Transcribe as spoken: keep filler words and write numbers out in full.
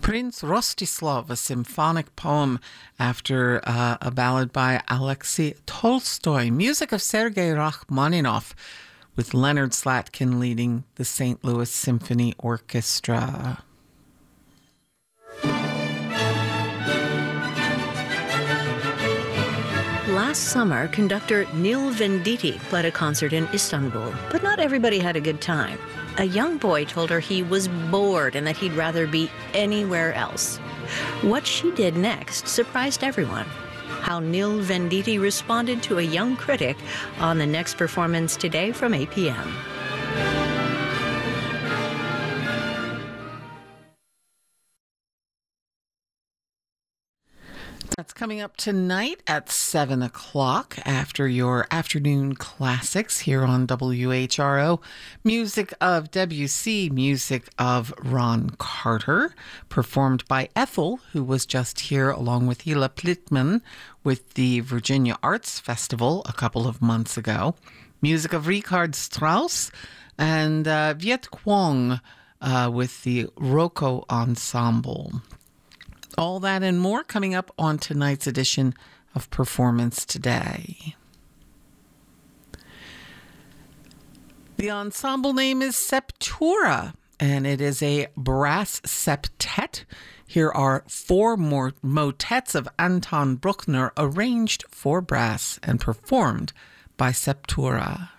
Prince Rostislav, a symphonic poem after uh, a ballad by Alexei Tolstoy, music of Sergei Rachmaninoff, with Leonard Slatkin leading the Saint Louis Symphony Orchestra. Last summer, conductor Neil Venditti played a concert in Istanbul, but not everybody had a good time. A young boy told her he was bored and that he'd rather be anywhere else. What she did next surprised everyone. How Neil Venditti responded to a young critic on the next performance today from eight p.m. That's coming up tonight at seven o'clock after your afternoon classics here on W H R O. Music of Debussy, music of Ron Carter, performed by Ethel, who was just here along with Hila Plitman with the Virginia Arts Festival a couple of months ago. Music of Richard Strauss and uh, Viet Quang uh, with the Rocco Ensemble. All that and more coming up on tonight's edition of Performance Today. The ensemble name is Septura, and it is a brass septet. Here are four more motets of Anton Bruckner arranged for brass and performed by Septura.